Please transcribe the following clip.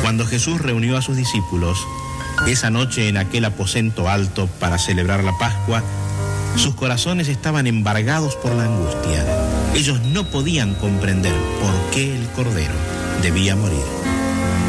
Cuando Jesús reunió a sus discípulos esa noche en aquel aposento alto para celebrar la Pascua, sus corazones estaban embargados por la angustia. Ellos no podían comprender por qué el Cordero debía morir.